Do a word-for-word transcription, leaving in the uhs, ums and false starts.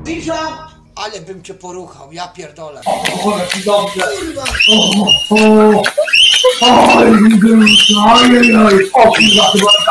Pisza, ale bym cię poruchał, ja pierdolę. O, jaki dobrze. Kurwa. O, o, oj, oj, oj, o, kurwa, chyba